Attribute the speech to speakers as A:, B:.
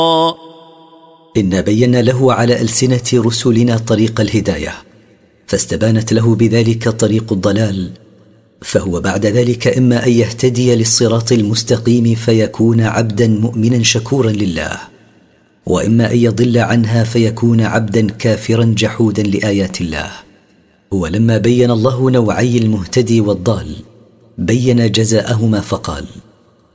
A: إن بينا له على ألسنة رسلنا طريق الهداية، فاستبانت له بذلك طريق الضلال، فهو بعد ذلك إما أن يهتدي للصراط المستقيم فيكون عبدا مؤمنا شكورا لله، وإما أن يضل عنها فيكون عبدا كافرا جحودا لآيات الله. ولما بين الله نوعي المهتدي والضال بين جزاءهما فقال: